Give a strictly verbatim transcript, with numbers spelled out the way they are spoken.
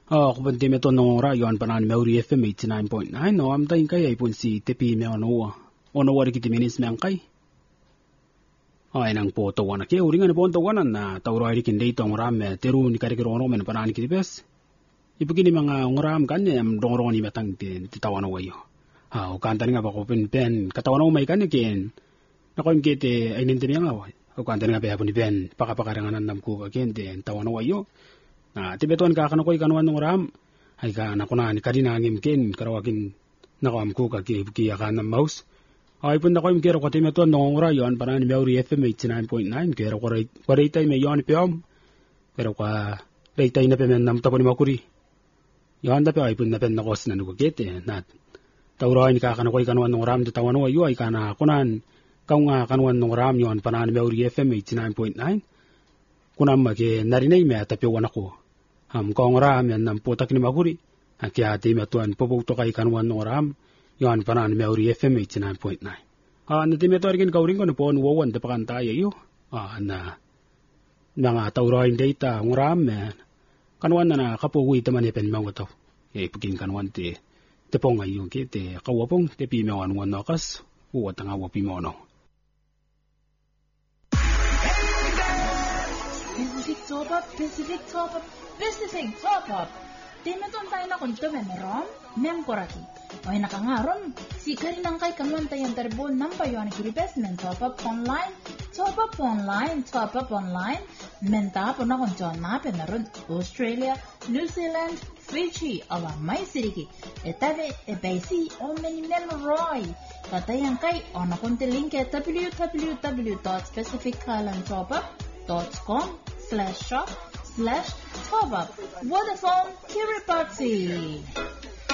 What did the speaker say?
Oh, kuban ti meto nong ra yon panan Maori F M eighty-nine point nine no am tayin kay ipon si tepi me ono ono wari kiti minis me ang kay. Ay nang po tawana ke uringan po tawanan na tawro ay kin dito ang ram teru ni kari kiro men panan kiti bes. Ipugini mga ngoram kanya am dongro ni metang ti tawana wayo. Ha o kanta nga ba ko pen pen katawana may kanya ken. Nako im kete ay nintini nga wa. O kanta nga ba ni ben pakapakaranganan nam ko ken den tawana wayo. Na tibeton ka kana koy kanwan ng ram ay ka nakuna ni kadina ngim ken karawakin nakam ko ka ki ki ka na mouse ay pun na ko im kero ko tibeton ng ora yon para ni Maori F M eighty-nine point nine kero ko ray paray tay me yon piom pero ka ray tay na pemen nam tapon ni makuri yon da pe ay pun na pen nakos na nugo gete na tawro ni ka kana koy kanwan ng ram tatawan wa yu ay kana kunan kaung kanwan ng ram yon para ni Maori F M eighty-nine point nine kunam ke narinay me tapyo wanako am kong ram yan nam putak ni makuri akya ti metuan popok to kay kanwan ng ram yon panan Maori F M eighty-nine point nine ah na ti meto argin kauring ko no pon wowan te pakantaya yo ah na mga tawroin data ng ram me kanwan na na kapuwi te man pen mga to e pagin kanwan te te pong ayo ke te kawapong te pi mewan wan nakas uwa tanga wapi mo no. Pacific Top Up, Pacific Top Up, Pacific Top Up. Timeton tayo na kunto memorom, memkoraki. O nakangaron, si karinang kay kanwan tayong terbol ng payon kiripes men Top Up Online, Top Up Online, Top Up Online, menta po na kunto na penaron Australia, New Zealand, Fiji, ala may siriki. Etabe, ebaisi, o menimemoroy. Katayang kay o nakunti link at w w w dot pacific island top up dot com slash shop slash top up. Vodafone Kiribati.